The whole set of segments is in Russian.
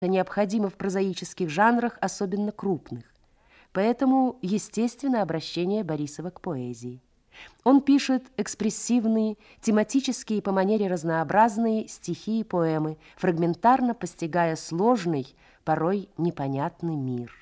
необходимо в прозаических жанрах, особенно крупных. Поэтому естественно обращение Борисова к поэзии. Он пишет экспрессивные, тематические по манере разнообразные стихи и поэмы, фрагментарно постигая сложный, порой непонятный мир.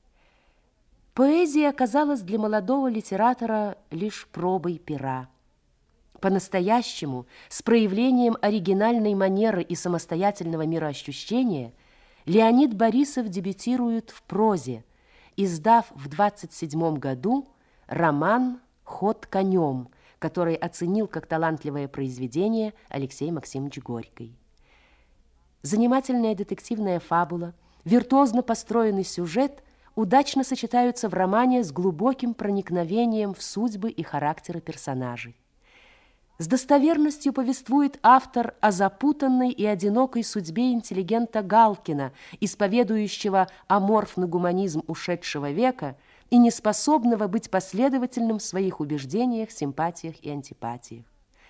Поэзия оказалась для молодого литератора лишь пробой пера. По-настоящему, с проявлением оригинальной манеры и самостоятельного мироощущения, Леонид Борисов дебютирует в прозе, издав в 1927 году роман «Ход конем», который оценил как талантливое произведение Алексей Максимович Горький. Занимательная детективная фабула, виртуозно построенный сюжет удачно сочетаются в романе с глубоким проникновением в судьбы и характеры персонажей. С достоверностью повествует автор о запутанной и одинокой судьбе интеллигента Галкина, исповедующего аморфный гуманизм ушедшего века и неспособного быть последовательным в своих убеждениях, симпатиях и антипатиях.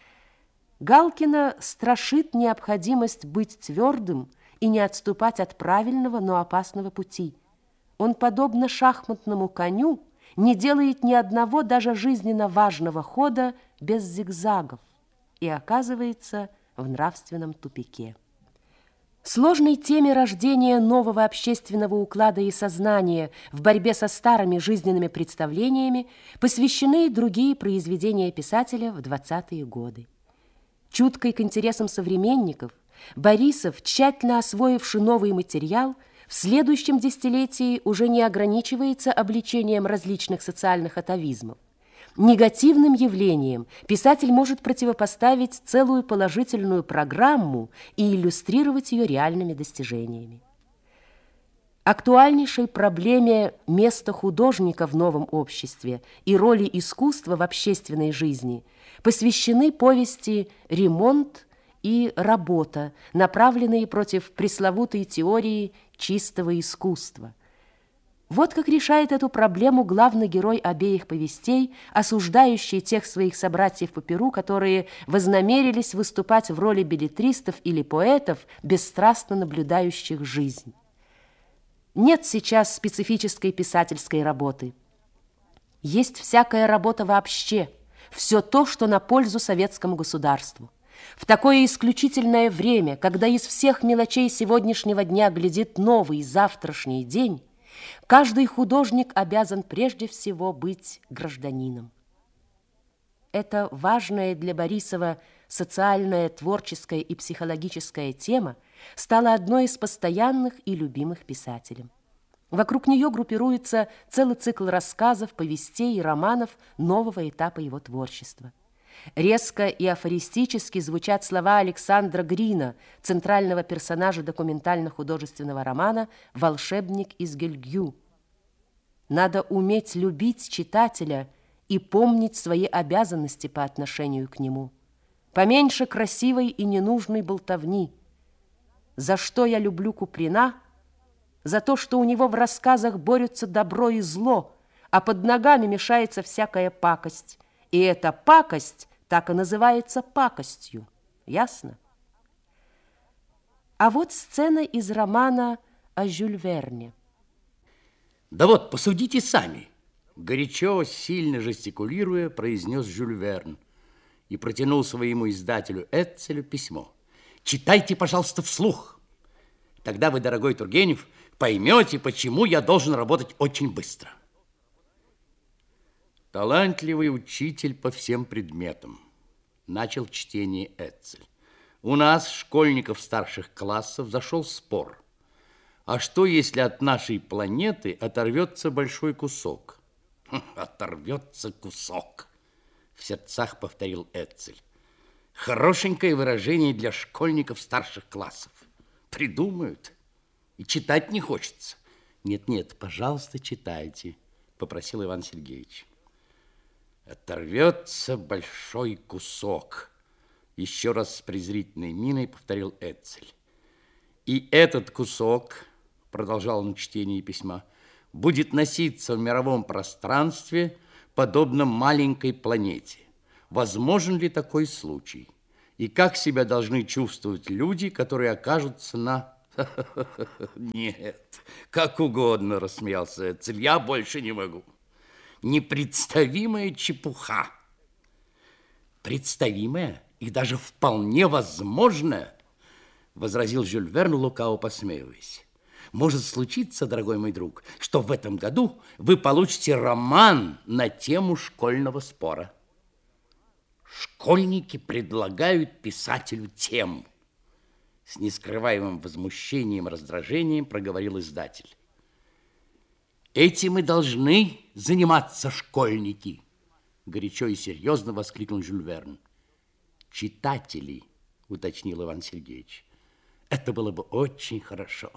Галкина страшит необходимость быть твердым и не отступать от правильного, но опасного пути. Он, подобно шахматному коню, не делает ни одного даже жизненно важного хода без зигзагов и оказывается в нравственном тупике. Сложной теме рождения нового общественного уклада и сознания в борьбе со старыми жизненными представлениями посвящены и другие произведения писателя в 20-е годы. Чуткой к интересам современников, Борисов, тщательно освоивший новый материал, в следующем десятилетии уже не ограничивается обличением различных социальных атавизмов. Негативным явлениям писатель может противопоставить целую положительную программу и иллюстрировать ее реальными достижениями. Актуальнейшей проблеме места художника в новом обществе и роли искусства в общественной жизни посвящены повести «Ремонт» и «Работа», направленные против пресловутой теории чистого искусства. Вот как решает эту проблему главный герой обеих повестей, осуждающий тех своих собратьев по перу, которые вознамерились выступать в роли беллетристов или поэтов, бесстрастно наблюдающих жизнь. Нет сейчас специфической писательской работы. Есть всякая работа вообще, все то, что на пользу советскому государству. В такое исключительное время, когда из всех мелочей сегодняшнего дня глядит новый завтрашний день, каждый художник обязан прежде всего быть гражданином. Эта важная для Борисова социальная, творческая и психологическая тема стала одной из постоянных и любимых писателем. Вокруг нее группируется целый цикл рассказов, повестей и романов нового этапа его творчества. Резко и афористически звучат слова Александра Грина, центрального персонажа документально-художественного романа «Волшебник из Гельгю». Надо уметь любить читателя и помнить свои обязанности по отношению к нему. Поменьше красивой и ненужной болтовни. За что я люблю Куприна? За то, что у него в рассказах борются добро и зло, а под ногами мешается всякая пакость. И эта пакость так и называется пакостью. Ясно? А вот сцена из романа о Жюль Верне. Да вот, посудите сами. Горячо, сильно жестикулируя, произнес Жюль Верн и протянул своему издателю Эцелю письмо. Читайте, пожалуйста, вслух. Тогда вы, дорогой Тургенев, поймете, почему я должен работать очень быстро. Талантливый учитель по всем предметам. Начал чтение Эцель. У нас, школьников старших классов, зашел спор. А что, если от нашей планеты оторвется большой кусок? Оторвется кусок, в сердцах повторил Эцель. Хорошенькое выражение для школьников старших классов. Придумают. И читать не хочется. Нет, пожалуйста, читайте, попросил Иван Сергеевич. Оторвется большой кусок. Еще раз с презрительной миной повторил Эцель. И этот кусок, продолжал он чтение письма, будет носиться в мировом пространстве, подобно маленькой планете. Возможен ли такой случай? И как себя должны чувствовать люди, которые окажутся на Нет, как угодно, рассмеялся Эцель, я больше не могу. Непредставимая чепуха. Представимая и даже вполне возможная, возразил Жюль Верн, лукаво посмеиваясь. Может случиться, дорогой мой друг, что в этом году вы получите роман на тему школьного спора. Школьники предлагают писателю тему. С нескрываемым возмущением и раздражением проговорил издатель. Этим и должны заниматься школьники, горячо и серьезно воскликнул Жюль Верн. Читатели, уточнил Иван Сергеевич. Это было бы очень хорошо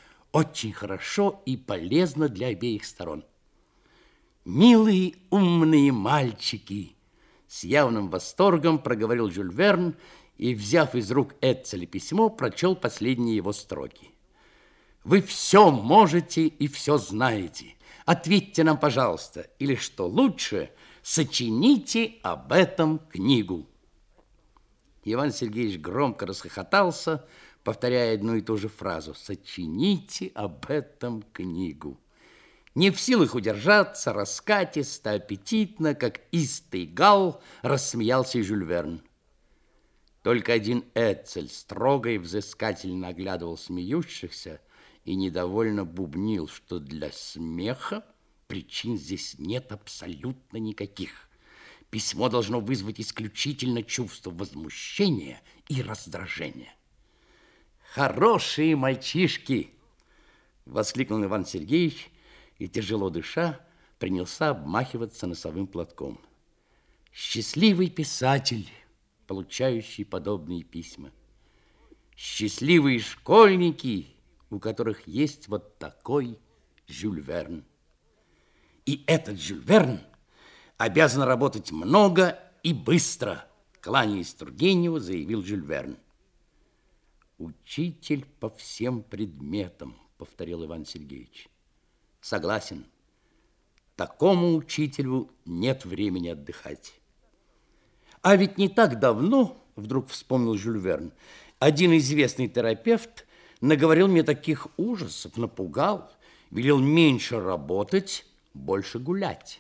и полезно для обеих сторон. Милые умные мальчики, с явным восторгом проговорил Жюль Верн и, взяв из рук Эцеля письмо, прочел последние его строки. Вы все можете и все знаете. Ответьте нам, пожалуйста, или, что лучше, сочините об этом книгу. Иван Сергеевич громко расхохотался, повторяя одну и ту же фразу. Сочините об этом книгу. Не в силах удержаться, раскатисто, аппетитно, как истый гал, рассмеялся и Жюль Верн. Только один Эцель строго и взыскательно оглядывал смеющихся и недовольно бубнил, что для смеха причин здесь нет абсолютно никаких. Письмо должно вызвать исключительно чувство возмущения и раздражения. «Хорошие мальчишки!» — воскликнул Иван Сергеевич и, тяжело дыша, принялся обмахиваться носовым платком. «Счастливый писатель, получающий подобные письма. Счастливые школьники, у которых есть вот такой Жюль Верн. И этот Жюль Верн обязан работать много и быстро», кланяясь Тургеневу, заявил Жюль Верн. «Учитель по всем предметам», повторил Иван Сергеевич. «Согласен. Такому учителю нет времени отдыхать». А ведь не так давно, вдруг вспомнил Жюль Верн, один известный терапевт наговорил мне таких ужасов, напугал, велел меньше работать, больше гулять.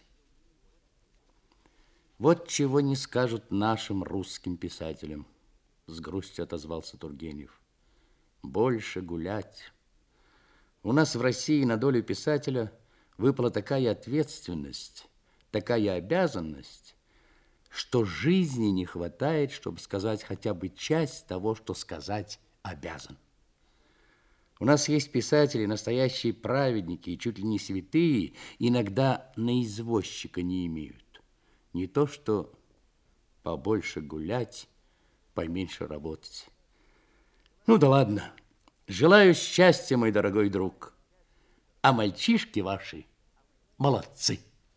Вот чего не скажут нашим русским писателям, с грустью отозвался Тургенев. Больше гулять. У нас в России на долю писателя выпала такая ответственность, такая обязанность, что жизни не хватает, чтобы сказать хотя бы часть того, что сказать обязан. У нас есть писатели, настоящие праведники и чуть ли не святые, иногда на извозчика не имеют. Не то, что побольше гулять, поменьше работать. Ну да ладно. Желаю счастья, мой дорогой друг. А мальчишки ваши молодцы.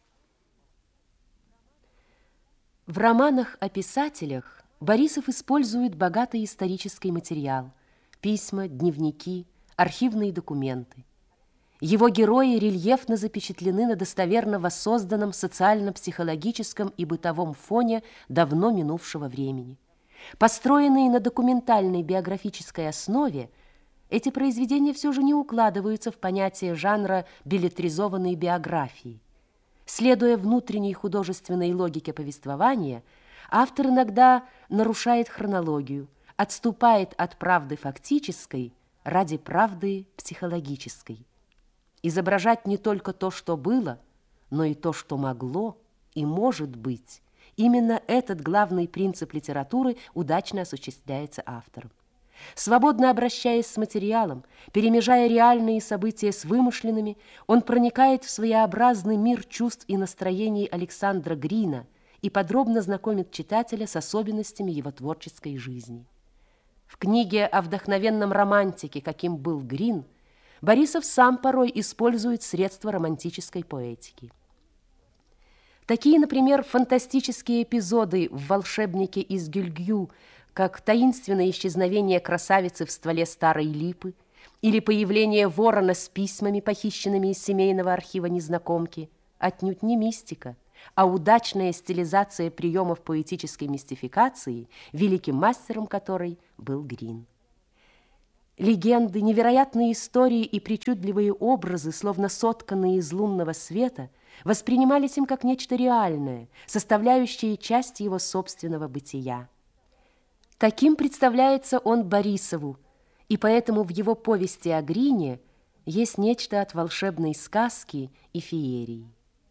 В романах о писателях Борисов использует богатый исторический материал, письма, дневники, архивные документы. Его герои рельефно запечатлены на достоверно воссозданном социально-психологическом и бытовом фоне давно минувшего времени. Построенные на документальной биографической основе, эти произведения все же не укладываются в понятие жанра беллетризованной биографии. Следуя внутренней художественной логике повествования, автор иногда нарушает хронологию, отступает от правды фактической ради правды психологической. Изображать не только то, что было, но и то, что могло и может быть. Именно этот главный принцип литературы удачно осуществляется автором. Свободно обращаясь с материалом, перемежая реальные события с вымышленными, он проникает в своеобразный мир чувств и настроений Александра Грина и подробно знакомит читателя с особенностями его творческой жизни. В книге о вдохновенном романтике, каким был Грин, Борисов сам порой использует средства романтической поэтики. Такие, например, фантастические эпизоды в «Волшебнике из Гюльгю», как таинственное исчезновение красавицы в стволе старой липы или появление ворона с письмами, похищенными из семейного архива незнакомки, отнюдь не мистика, а удачная стилизация приемов поэтической мистификации, великим мастером которой был Грин. Легенды, невероятные истории и причудливые образы, словно сотканные из лунного света, воспринимались им как нечто реальное, составляющее часть его собственного бытия. Таким представляется он Борисову, и поэтому в его повести о Грине есть нечто от волшебной сказки и феерии.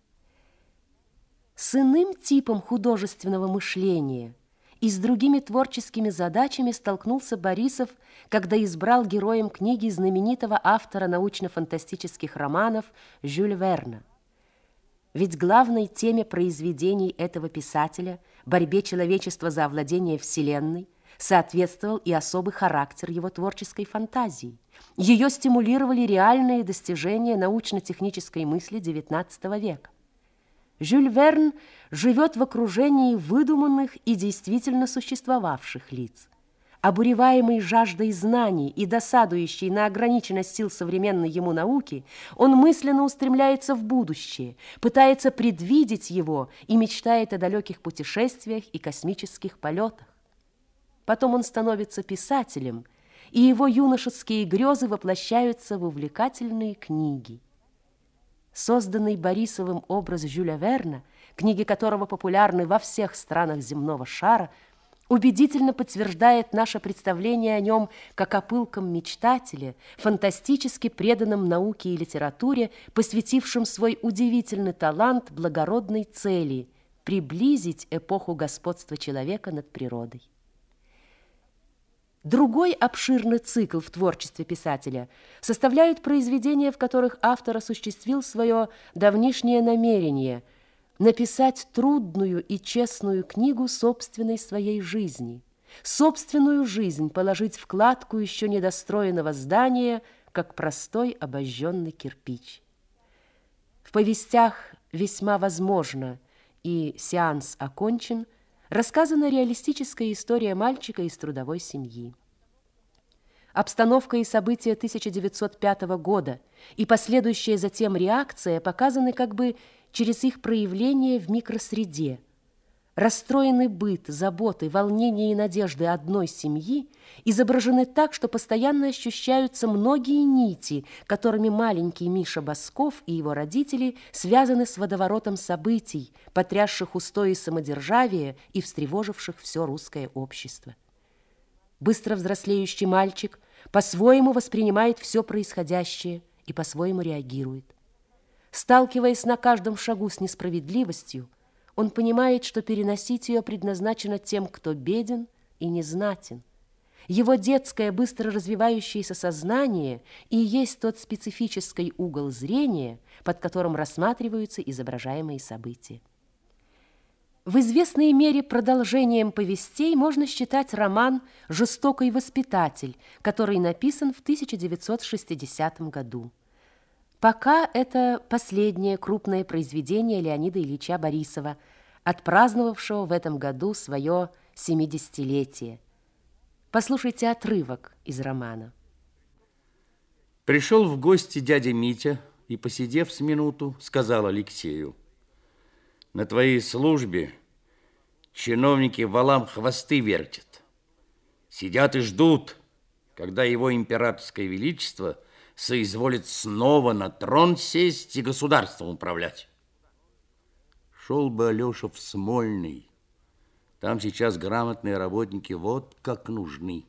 С иным типом художественного мышления и с другими творческими задачами столкнулся Борисов, когда избрал героем книги знаменитого автора научно-фантастических романов Жюля Верна. Ведь главной теме произведений этого писателя, борьбе человечества за овладение Вселенной, соответствовал и особый характер его творческой фантазии. Ее стимулировали реальные достижения научно-технической мысли XIX века. Жюль Верн живет в окружении выдуманных и действительно существовавших лиц. Обуреваемый жаждой знаний и досадующий на ограниченность сил современной ему науки, он мысленно устремляется в будущее, пытается предвидеть его и мечтает о далеких путешествиях и космических полетах. Потом он становится писателем, и его юношеские грезы воплощаются в увлекательные книги. Созданный Борисовым образ Жюля Верна, книги которого популярны во всех странах земного шара, убедительно подтверждает наше представление о нем как о пылком мечтателе, фантастически преданном науке и литературе, посвятившем свой удивительный талант благородной цели – приблизить эпоху господства человека над природой. Другой обширный цикл в творчестве писателя составляют произведения, в которых автор осуществил свое давнишнее намерение написать трудную и честную книгу собственной своей жизни, собственную жизнь положить в кладку еще недостроенного здания, как простой обожженный кирпич. В повестях «Весьма возможно» и «Сеанс окончен» рассказана реалистическая история мальчика из трудовой семьи. Обстановка и события 1905 года и последующая затем реакция показаны как бы через их проявление в микросреде. Расстроенный быт, заботы, волнения и надежды одной семьи изображены так, что постоянно ощущаются многие нити, которыми маленький Миша Басков и его родители связаны с водоворотом событий, потрясших устои самодержавия и встревоживших все русское общество. Быстро взрослеющий мальчик по-своему воспринимает все происходящее и по-своему реагирует. Сталкиваясь на каждом шагу с несправедливостью, он понимает, что переносить ее предназначено тем, кто беден и незнатен. Его детское, быстро развивающееся сознание и есть тот специфический угол зрения, под которым рассматриваются изображаемые события. В известной мере продолжением повестей можно считать роман «Жестокий воспитатель», который написан в 1960 году. Пока это последнее крупное произведение Леонида Ильича Борисова, отпраздновавшего в этом году свое 70-летие. Послушайте отрывок из романа. Пришел в гости дядя Митя и, посидев с минуту, сказал Алексею: «На твоей службе чиновники валам хвосты вертят. Сидят и ждут, когда его императорское величество соизволит снова на трон сесть и государством управлять». Шел бы Алеша в Смольный. Там сейчас грамотные работники вот как нужны.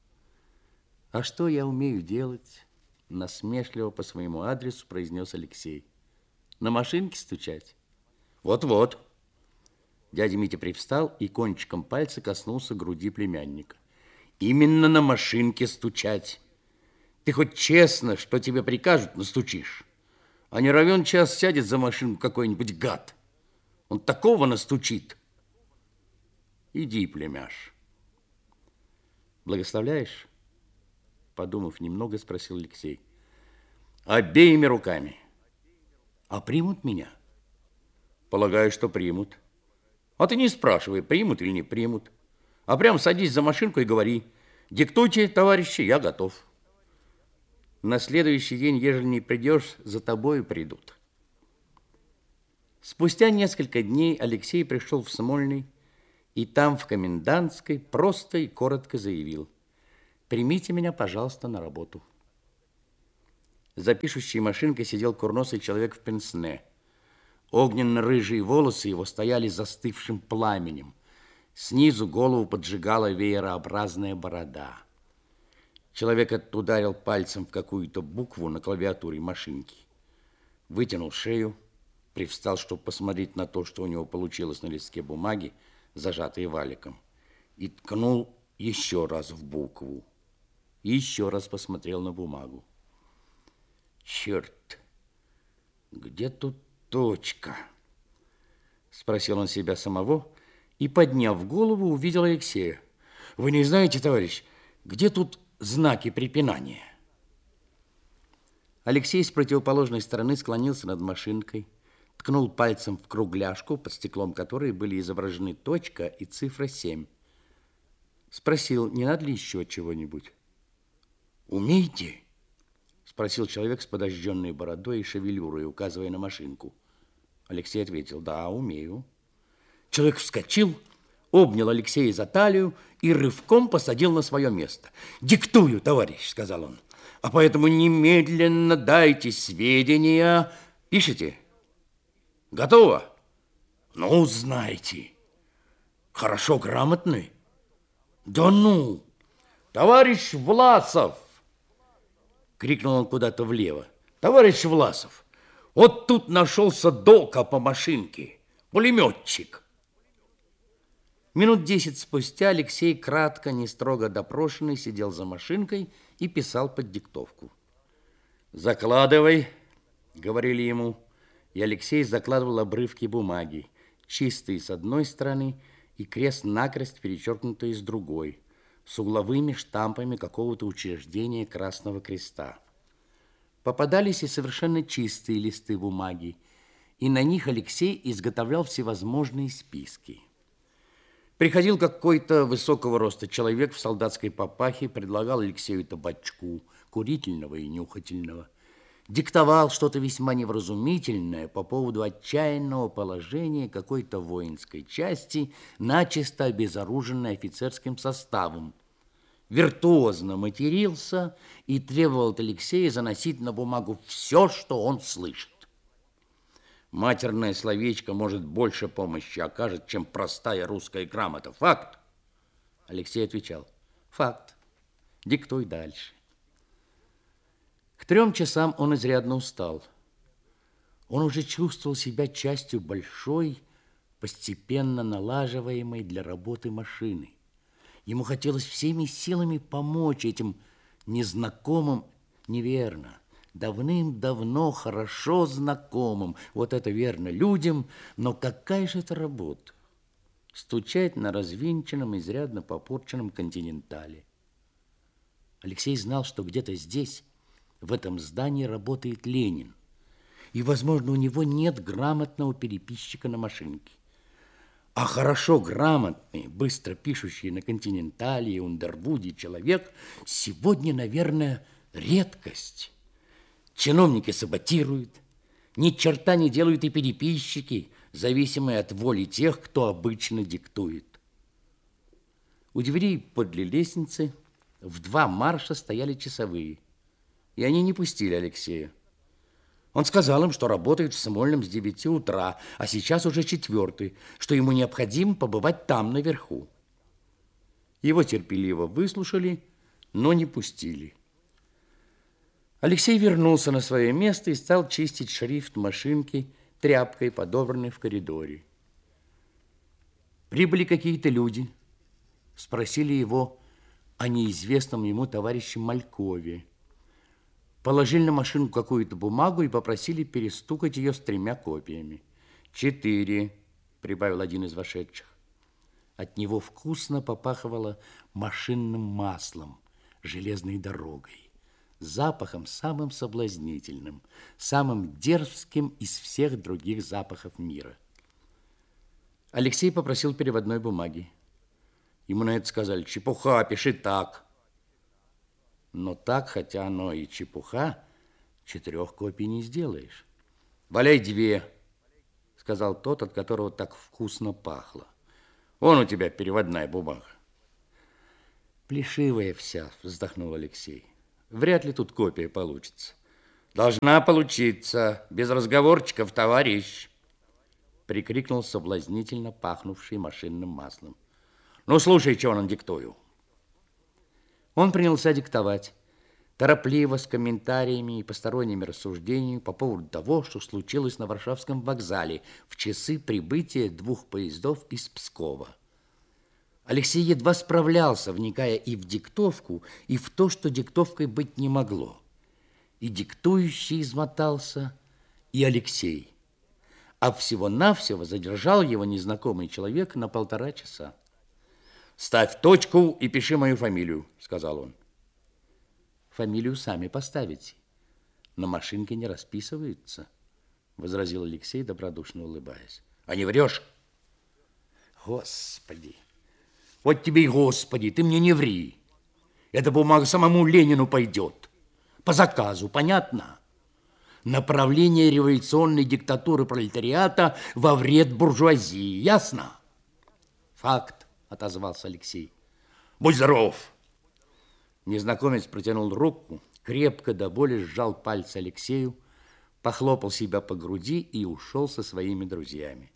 «А что я умею делать?» Насмешливо по своему адресу произнес Алексей. «На машинке стучать?» «Вот-вот». Дядя Митя привстал и кончиком пальца коснулся груди племянника. «Именно на машинке стучать. Ты хоть честно, что тебе прикажут, настучишь. А не равен час сядет за машинку какой-нибудь гад. Он такого настучит». «Иди, племяш». «Благословляешь?» Подумав немного, спросил Алексей. «Обеими руками». «А примут меня?» «Полагаю, что примут. А ты не спрашивай, примут или не примут. А прям садись за машинку и говори: диктуйте, товарищи, я готов. На следующий день, ежели не придешь, за тобою придут». Спустя несколько дней Алексей пришел в Смольный и там, в комендантской, просто и коротко заявил: Примите меня, пожалуйста, на работу. За пишущей машинкой сидел курносый человек в пенсне. Огненно-рыжие волосы его стояли застывшим пламенем. Снизу голову поджигала веерообразная борода. Человек этот ударил пальцем в какую-то букву на клавиатуре машинки. Вытянул шею, привстал, чтобы посмотреть на то, что у него получилось на листке бумаги, зажатой валиком, и ткнул еще раз в букву. И еще раз посмотрел на бумагу. Черт, где тут точка? Спросил он себя самого и, подняв голову, увидел Алексея. Вы не знаете, товарищ, где тут знаки препинания? Алексей с противоположной стороны склонился над машинкой, ткнул пальцем в кругляшку, под стеклом которой были изображены точка и цифра 7. Спросил, не надо ли еще чего-нибудь. «Умеете?» – спросил человек с подожженной бородой и шевелюрой, указывая на машинку. Алексей ответил, да, умею. Человек вскочил, обнял Алексея за талию и рывком посадил на свое место. «Диктую, товарищ», – сказал он, – «а поэтому немедленно дайте сведения». Пишите? Готово? Ну, знаете. Хорошо грамотный? Да ну! Товарищ Власов! Крикнул он куда-то влево. Товарищ Власов, вот тут нашелся дока по машинке, пулеметчик. Минут 10 спустя Алексей, кратко, не строго допрошенный, сидел за машинкой и писал под диктовку. «Закладывай», — говорили ему, и Алексей закладывал обрывки бумаги, чистые с одной стороны и крест-накрест перечеркнутые с другой, с угловыми штампами какого-то учреждения Красного Креста. Попадались и совершенно чистые листы бумаги, и на них Алексей изготовлял всевозможные списки. Приходил какой-то высокого роста человек в солдатской папахе, предлагал Алексею табачку, курительного и нюхательного, диктовал что-то весьма невразумительное по поводу отчаянного положения какой-то воинской части, начисто обезоруженной офицерским составом, виртуозно матерился и требовал от Алексея заносить на бумагу все, что он слышит. Матерное словечко, может, больше помощи окажет, чем простая русская грамота. Факт? Алексей отвечал. Факт. Диктуй дальше. К 3 часам он изрядно устал. Он уже чувствовал себя частью большой, постепенно налаживаемой для работы машины. Ему хотелось всеми силами помочь этим незнакомым, неверно, давным-давно хорошо знакомым, вот это верно, людям, но какая же это работа? Стучать на развинченном, изрядно попорченном континентале. Алексей знал, что где-то здесь, в этом здании, работает Ленин, и, возможно, у него нет грамотного переписчика на машинке. А хорошо грамотный, быстро пишущий на континентале и Ундервуде человек сегодня, наверное, редкость. Чиновники саботируют, ни черта не делают и переписчики, зависимые от воли тех, кто обычно диктует. У дверей подле лестницы в 2 марша стояли часовые, и они не пустили Алексея. Он сказал им, что работает в Смольном с 9 утра, а сейчас уже 4, что ему необходимо побывать там, наверху. Его терпеливо выслушали, но не пустили. Алексей вернулся на свое место и стал чистить шрифт машинки тряпкой, подобранной в коридоре. Прибыли какие-то люди, спросили его о неизвестном ему товарище Малькове. Положили на машинку какую-то бумагу и попросили перестукать ее с 3 копиями. 4, прибавил один из вошедших. От него вкусно попахивало машинным маслом, железной дорогой, запахом самым соблазнительным, самым дерзким из всех других запахов мира. Алексей попросил переводной бумаги. Ему на это сказали: чепуха, пиши так. Но так, хотя оно и чепуха, 4 копий не сделаешь. Валяй 2, сказал тот, от которого так вкусно пахло. Вон у тебя переводная бумага. Плешивая вся, вздохнул Алексей. Вряд ли тут копия получится. Должна получиться, без разговорчиков, товарищ, прикрикнул соблазнительно пахнувший машинным маслом. Ну, слушай, чего он диктую. Он принялся диктовать, торопливо, с комментариями и посторонними рассуждениями по поводу того, что случилось на Варшавском вокзале в часы прибытия 2 поездов из Пскова. Алексей едва справлялся, вникая и в диктовку, и в то, что диктовкой быть не могло. И диктующий измотался, и Алексей. А всего-навсего задержал его незнакомый человек на 1,5 часа. «Ставь точку и пиши мою фамилию», — сказал он. «Фамилию сами поставите. На машинке не расписывается», — возразил Алексей, добродушно улыбаясь. «А не врешь?» «Господи! Вот тебе и Господи, ты мне не ври. Эта бумага самому Ленину пойдет. По заказу, понятно? Направление революционной диктатуры пролетариата во вред буржуазии, ясно?» «Факт», — отозвался Алексей. «Будь здоров!» Незнакомец протянул руку, крепко до боли сжал пальцы Алексею, похлопал себя по груди и ушел со своими друзьями.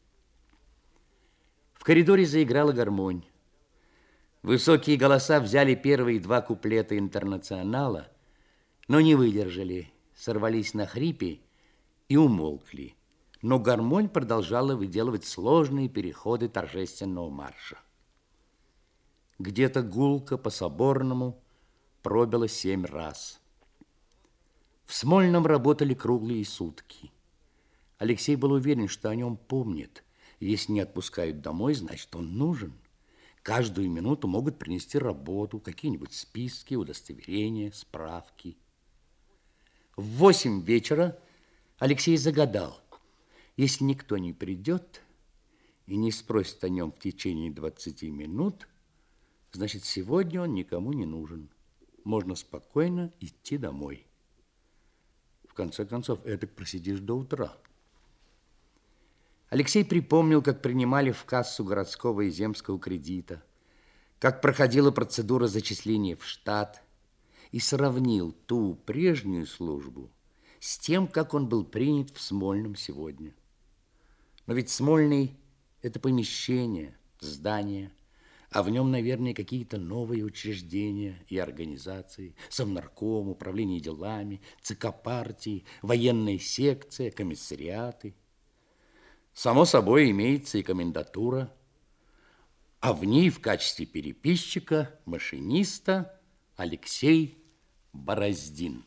В коридоре заиграла гармонь. Высокие голоса взяли первые 2 куплета «Интернационала», но не выдержали, сорвались на хрипе и умолкли. Но гармонь продолжала выделывать сложные переходы торжественного марша. Где-то гулко по Соборному пробило 7 раз. В Смольном работали круглые сутки. Алексей был уверен, что о нем помнят. Если не отпускают домой, значит, он нужен. Каждую минуту могут принести работу, какие-нибудь списки, удостоверения, справки. В 8 вечера Алексей загадал: если никто не придет и не спросит о нем в течение 20 минут, значит, сегодня он никому не нужен. Можно спокойно идти домой. В конце концов, этак просидишь до утра. Алексей припомнил, как принимали в кассу городского и земского кредита, как проходила процедура зачисления в штат, и сравнил ту прежнюю службу с тем, как он был принят в Смольном сегодня. Но ведь Смольный – это помещение, здание, а в нем, наверное, какие-то новые учреждения и организации, Совнарком, управление делами, ЦК партии, военная секция, комиссариаты. Само собой, имеется и комендатура, а в ней в качестве переписчика, машиниста Алексей Бороздин.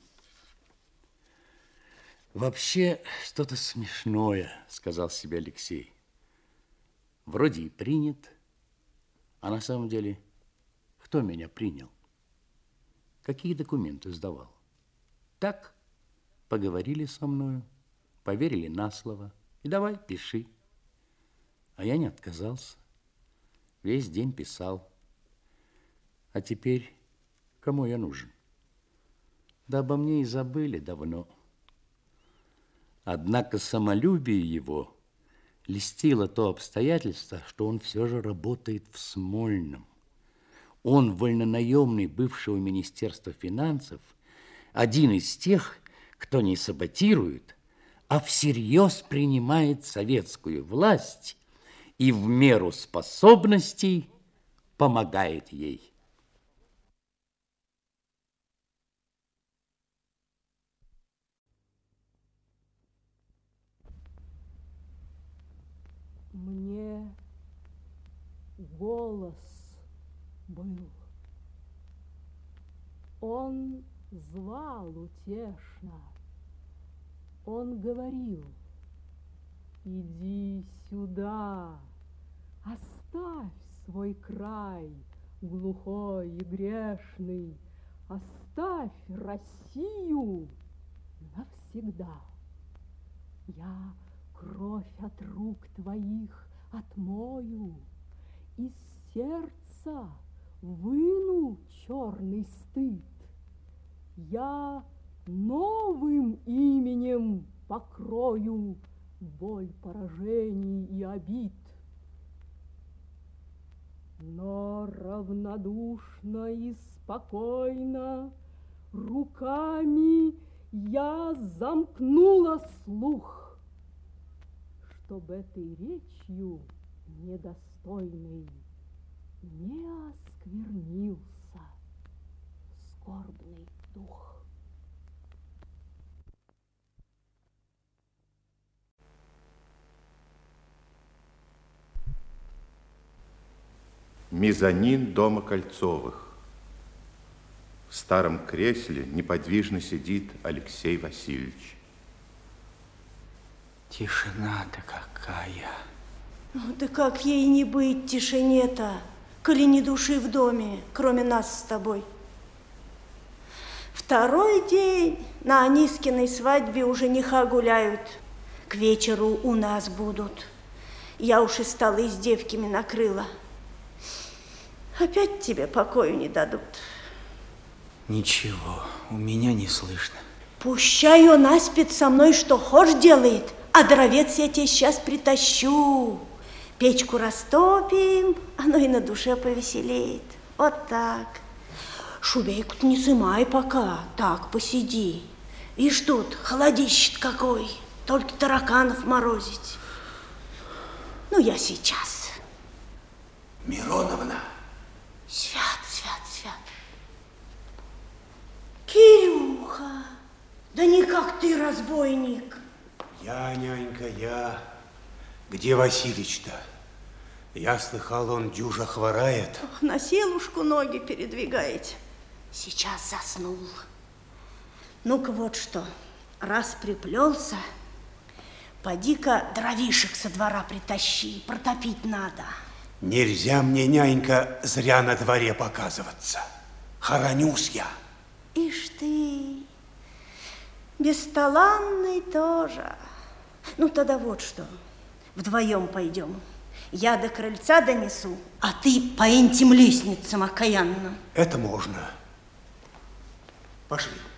«Вообще, что-то смешное», — сказал себе Алексей. «Вроде и принят, а на самом деле кто меня принял? Какие документы сдавал? Так, поговорили со мною, поверили на слово, и давай, пиши». А я не отказался, весь день писал. А теперь кому я нужен? Да обо мне и забыли давно. Однако самолюбие его льстило то обстоятельство, что он все же работает в Смольном. Он, вольнонаемный бывшего Министерства финансов, один из тех, кто не саботирует, а всерьез принимает советскую власть и в меру способностей помогает ей. Мне голос был. Он звал утешно. Он говорил: иди сюда, оставь свой край глухой и грешный, оставь Россию навсегда. Я кровь от рук твоих отмою, из сердца выну черный стыд. Я новым именем покрою боль поражений и обид. Но равнодушно и спокойно руками я замкнула слух, чтоб этой речью недостойной не осквернился скорбный дух. Мезонин дома Кольцовых. В старом кресле неподвижно сидит Алексей Васильевич. Тишина-то какая. Ну, да как ей не быть тишине-то, коли ни души в доме, кроме нас с тобой. Второй день на Анискиной свадьбе у жениха гуляют. К вечеру у нас будут. Я уж и столы с девками накрыла. Опять тебе покою не дадут. Ничего, у меня не слышно. Пущай он аспид со мной что хошь делает, а дровец я тебе сейчас притащу. Печку растопим, оно и на душе повеселеет. Вот так. Шубейку-то не сымай пока, так посиди. Ишь тут, холодище какой, только тараканов морозить. Ну, я сейчас. Мироновна. Свят, свят, свят. Кирюха, да не как ты, разбойник. Я, нянька, я. Где Василич-то? Я слыхал, он дюжа хворает. Ох, на силушку ноги передвигаете. Сейчас заснул. Ну-ка вот что, раз приплелся, поди-ка дровишек со двора притащи, протопить надо. Нельзя мне, нянька, зря на дворе показываться. Хоронюсь я. Ишь ты, бесталанный тоже. Ну, тогда вот что, вдвоем пойдем. Я до крыльца донесу, а ты по этим лестницам окаянным. Это можно. Пошли.